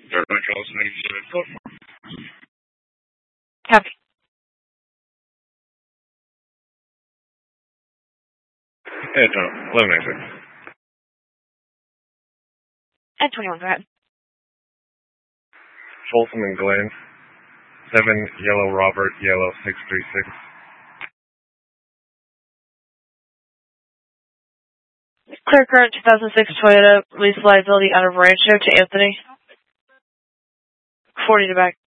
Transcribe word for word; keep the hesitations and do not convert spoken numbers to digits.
Dirt Patrol ninety-seven, code four. Copy. Head tunnel, eleven ninety-six. At twenty-one, go ahead. Folsom and Glenn, seven Yellow Robert, Yellow six three six. Clear current two thousand six Toyota, lease liability out of Rancho to Anthony. forty to back.